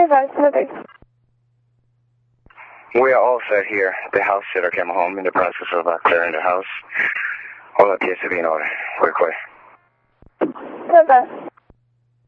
advise delivery. We are all set here. The house sitter came home in the process of clearing the house. All appears to be in order. We're clear. Bye-bye.